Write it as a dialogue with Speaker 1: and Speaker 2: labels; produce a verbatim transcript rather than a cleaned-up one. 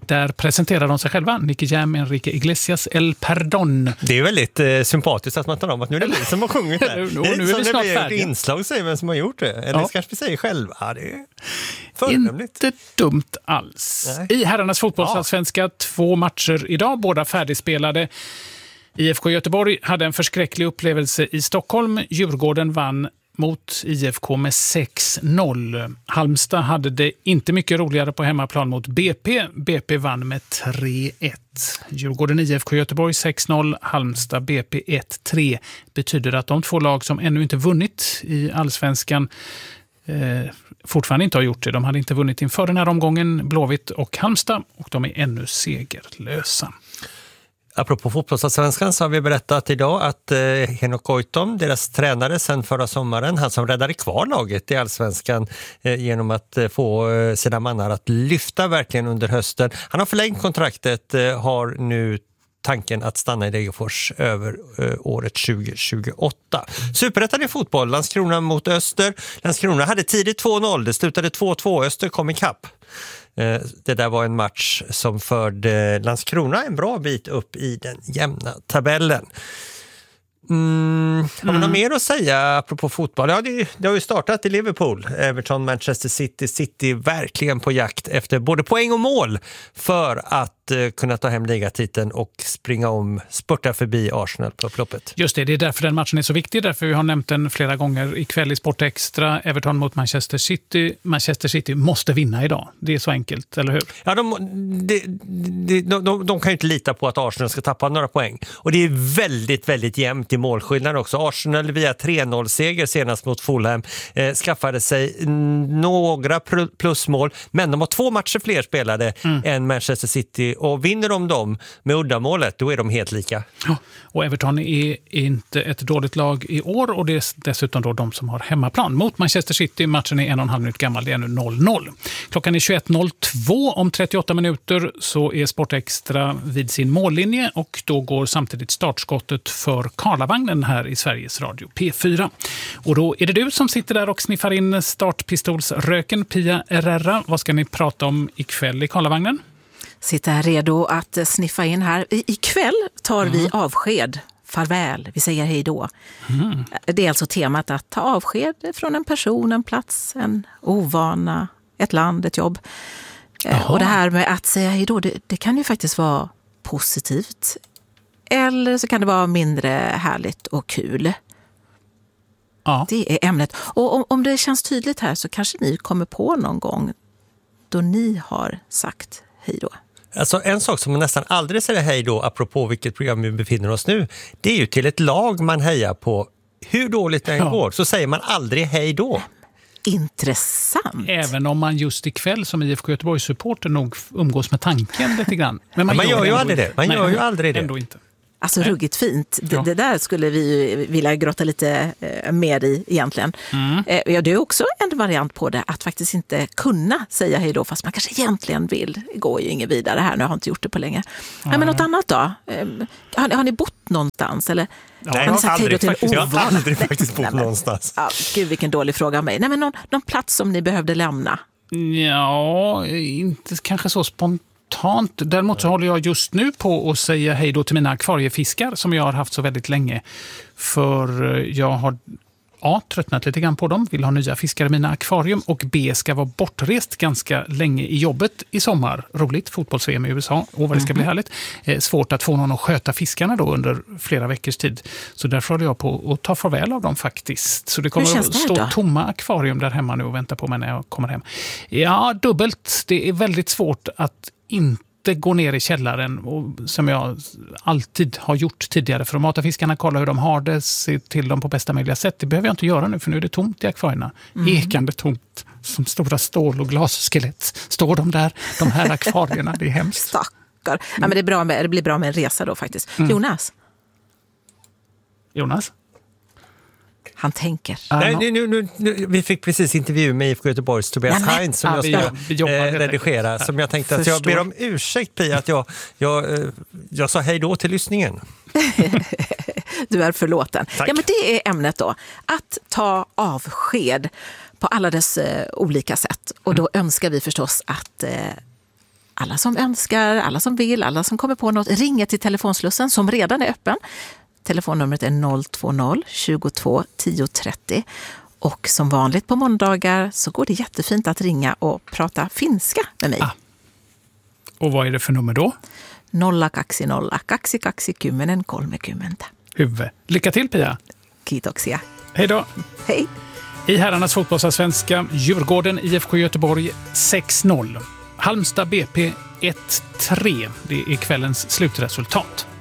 Speaker 1: Där presenterar de sig själva. Nicky Jam, Enrique Iglesias, El Perdón.
Speaker 2: Det är väldigt eh, sympatiskt att man tar om att nu är det vi som har sjungit det.
Speaker 1: nu,
Speaker 2: det är
Speaker 1: nu är vi
Speaker 2: som
Speaker 1: snart
Speaker 2: det
Speaker 1: färdiga.
Speaker 2: Ett inslag säger vem som har gjort det. Eller
Speaker 1: Ja.
Speaker 2: kanske vi säger själva. Ja, det är föredömligt.
Speaker 1: Inte dumt alls.
Speaker 2: Nej.
Speaker 1: I herrarnas fotbollsallsvenska, två matcher idag, båda färdigspelade. I F K Göteborg hade en förskräcklig upplevelse i Stockholm. Djurgården vann mot I F K med sex noll. Halmstad hade det inte mycket roligare på hemmaplan mot B P. B P vann med tre ett. Djurgården I F K Göteborg sex noll, Halmstad B P ett tre. Betyder att de två lag som ännu inte vunnit i allsvenskan eh, fortfarande inte har gjort det. De hade inte vunnit inför den här omgången, Blåvitt och Halmstad, och de är ännu segerlösa.
Speaker 2: Apropå fotbollsallsvenskan så har vi berättat idag att eh, Henok Goitom, deras tränare sedan förra sommaren, han som räddade kvar laget i allsvenskan eh, genom att eh, få eh, sina mannar att lyfta verkligen under hösten. Han har förlängt kontraktet, eh, har nu tanken att stanna i Degerfors över eh, året tjugo tjugoåtta. Superettan i fotboll, Landskrona mot Öster. Landskrona hade tidigt två noll, det slutade två två, Öster kom i kapp. Det där var en match som förde Landskrona en bra bit upp i den jämna tabellen. Mm, har man något mer att säga apropå fotboll? Ja, det, det har ju startat i Liverpool. Everton, Manchester City, City verkligen på jakt efter både poäng och mål för att uh, kunna ta hem ligatiteln och springa om, spurta förbi Arsenal på upploppet.
Speaker 1: Just det, det är därför den matchen är så viktig. Därför vi har nämnt den flera gånger ikväll i Sport Extra. Everton mot Manchester City. Manchester City måste vinna idag. Det är så enkelt, eller hur?
Speaker 2: Ja, de, de, de, de, de, de kan ju inte lita på att Arsenal ska tappa några poäng. Och det är väldigt, väldigt jämnt i målskillnad också. Arsenal via tre noll-seger senast mot Fulham eh, skaffade sig några plusmål, men de har två matcher fler spelade mm. än Manchester City, och vinner de dem med uddamålet, då är de helt lika.
Speaker 1: Ja, och Everton är inte ett dåligt lag i år, och det är dessutom då de som har hemmaplan mot Manchester City. Matchen är en och en halv minut gammal, det är nu noll noll. Klockan är tjugoett noll två, om trettioåtta minuter så är Sport Extra vid sin mållinje, och då går samtidigt startskottet för Karlavagnen här i Sveriges Radio P fyra. Och då är det du som sitter där och sniffar in startpistolsröken, Pia Herrera. Vad ska ni prata om ikväll i Karlavagnen?
Speaker 3: Sitter här redo att sniffa in här. I, ikväll tar mm. vi avsked. Farväl, vi säger hej då. Mm. Det är alltså temat att ta avsked från en person, en plats, en ovana, ett land, ett jobb. Aha. Och det här med att säga hej då, det, det kan ju faktiskt vara positivt. Eller så kan det vara mindre härligt och kul. Ja. Det är ämnet. Och om, om det känns tydligt här så kanske ni kommer på någon gång då ni har sagt hej då.
Speaker 2: Alltså en sak som man nästan aldrig säger hej då, apropå vilket program vi befinner oss nu, det är ju till ett lag man hejar på. Hur dåligt det än ja. går så säger man aldrig hej då.
Speaker 3: Intressant.
Speaker 1: Även om man just ikväll som I F K Göteborgs-supporter nog umgås med tanken lite grann. Men man,
Speaker 2: man gör,
Speaker 1: gör
Speaker 2: ju aldrig det. Man
Speaker 1: nej,
Speaker 2: gör ju aldrig det.
Speaker 1: Ändå inte.
Speaker 3: Alltså ruggigt fint. Det, ja. det där skulle vi vilja grotta lite eh, mer i egentligen. Mm. Eh, ja, det är också en variant på det, att faktiskt inte kunna säga hej då fast man kanske egentligen vill. Det går ju inget vidare här, nu har jag inte gjort det på länge. Mm. Ja, men något annat då? Eh, har, har ni bott någonstans? Eller,
Speaker 2: Nej, jag har aldrig, faktiskt, jag har aldrig faktiskt bott Nej, men, någonstans.
Speaker 3: Ja, gud, vilken dålig fråga av mig. Nej, men någon, någon plats som ni behövde lämna?
Speaker 1: Ja, inte kanske så spontant. Däremot så håller jag just nu på att säga hej då till mina akvariefiskar som jag har haft så väldigt länge. För jag har A, tröttnat lite grann på dem, vill ha nya fiskar i mina akvarium, och B, ska vara bortrest ganska länge i jobbet i sommar. Roligt, fotbolls-V M i U S A, och vad det ska mm-hmm. bli härligt. Eh, svårt att få någon att sköta fiskarna då under flera veckors tid. Så därför håller jag på att ta farväl av dem faktiskt. Så det kommer att stå då? tomma akvarium där hemma nu och vänta på mig när jag kommer hem. Ja, dubbelt. Det är väldigt svårt att inte gå ner i källaren, och som jag alltid har gjort tidigare för att mata fiskarna, kolla hur de har det, se till dem på bästa möjliga sätt. Det behöver jag inte göra nu, för nu är det tomt i akvarierna. Mm. Ekande tomt, som stora stål- och glasskelett står de där, de här akvarierna. Det är hemskt.
Speaker 3: Stackar. Mm. Ja, men det, är bra med, det blir bra med en resa då faktiskt. Mm. Jonas?
Speaker 1: Jonas?
Speaker 3: Han tänker.
Speaker 2: Nej, nu, nu, nu, vi fick precis intervju med I F K Göteborgs Tobias ja, Heinz som ja, jag ska eh, redigera. Som jag tänkte att jag ber om ursäkt, Pia, att jag, jag, jag sa hej då till lyssningen.
Speaker 3: Du är förlåten.
Speaker 2: Tack.
Speaker 3: Ja, men det är ämnet då. Att ta avsked på alla dess eh, olika sätt. Och då mm. önskar vi förstås att eh, alla som önskar, alla som vill, alla som kommer på något, ringer till telefonslussen som redan är öppen. Telefonnumret är noll två noll tjugotvå tio trettio. Och som vanligt på måndagar så går det jättefint att ringa och prata finska med mig. Ah.
Speaker 1: Och vad är det för nummer då?
Speaker 3: nolla kaksi nolla kaksi kaksi kymmenen kolmekymmentä.
Speaker 1: Huvud. Lycka till, Pia.
Speaker 3: Kiitoksia.
Speaker 1: Hej då.
Speaker 3: Hej.
Speaker 1: I herrarnas fotbollsallsvenska, Djurgården I F K Göteborg sex noll. Halmstad B P ett tre. Det är kvällens slutresultat.